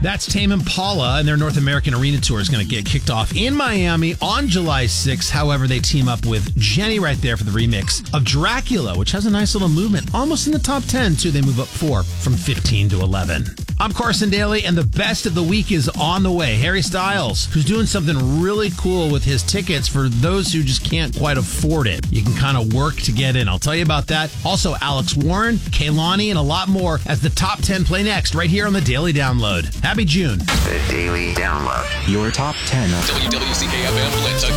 That's Tame Impala, and their North American Arena Tour is going to get kicked off in Miami on July 6th. However, they team up with Jenny right there for the remix of Dracula, which has a nice little movement. Almost in the top 10, too. They move up 4 from 15 to 11. I'm Carson Daly, and the best of the week is on the way. Harry Styles, who's doing something really cool with his tickets for those who just can't quite afford it. You can kind of work to get in. I'll tell you about that. Also, Alex Warren, Kehlani, and a lot more as the top 10 play next right here on the Daily Download. Happy June. The Daily Download. Your top 10. WWCKFM, Atlanta.